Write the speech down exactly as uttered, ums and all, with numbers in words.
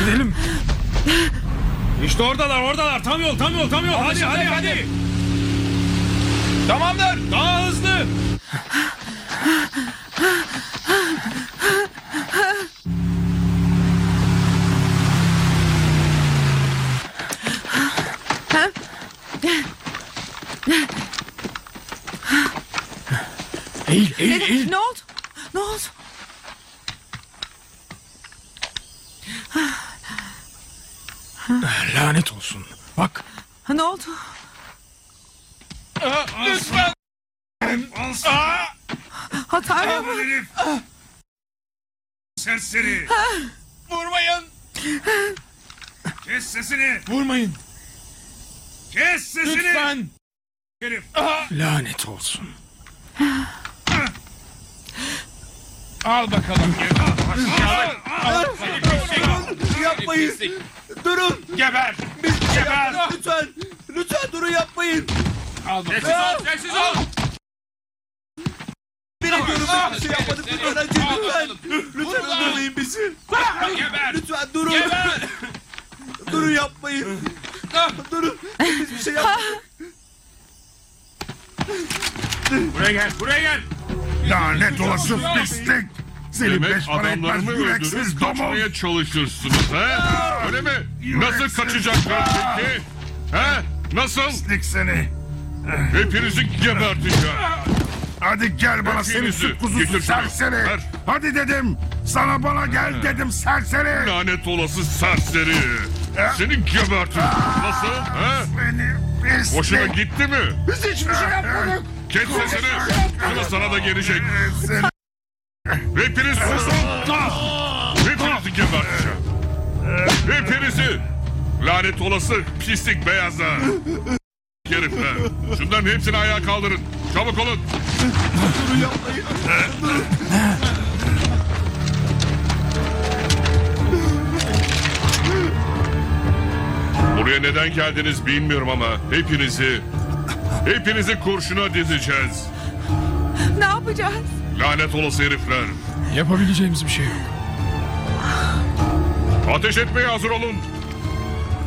Gidelim. İşte oradalar, oradalar. Tam yol, tam yol, tam yol. Hadi, hadi, hadi. hadi. Tamamdır. Daha hızlı. Eğil, eğil, eğil. Ne oldu? Ne oldu? Lanet olsun. Bak. Ne oldu? Lütfen. Ha Tanrım. Herif. Serseri. Vurmayın. Kes sesini. Vurmayın. Kes sesini. Lütfen. Herif. Lanet olsun. Al bakalım. Yapmayın. Durun. Geber. Geber. Lütfen. Lütfen durun yapmayın. Al bakalım. Sessiz ol. Sessiz ol. Beni görün ben bir şey yapmadım. Lütfen lütfen. Lütfen öldürmeyin bizi. Geber. Lütfen durun. Geber. Durun yapmayın. Durun. Biz bir şey yapmadık. Buraya gel. Buraya gel. Lanet olası pislik! Seni Demek beş para etmez adamlarımı yüreksiz öldürüp domuz! kaçmaya çalışırsınız ha? Öyle mi? Nasıl Yüreksiz. kaçacaklar peki? Ha? Nasıl? Pislik seni! Hepinizi geberteceğim. Hadi gel bana seni Hepinizi süt kuzusu getir şunu. serseri! Ver. Hadi dedim! Sana bana gel dedim serseri! Lanet olası serseri. Seni geberteceğim. Nasıl? Ha? Beni pislik! Hoşuna gitti mi? Biz hiçbir şey yapmadık! Kes sesini. Sıra sana da gelecek. Seni... Hepiniz susun. Hepinizi geberteceğim. Hepinizi. Lanet olası pislik beyazlar. Herifler. Şunların hepsini ayağa kaldırın. Çabuk olun. Durun yapmayın. Buraya neden geldiniz bilmiyorum ama hepinizi, hepinizi kurşuna dizeceğiz. Ne yapacağız? Lanet olası herifler. Yapabileceğimiz bir şey yok. Ateş etmeye hazır olun.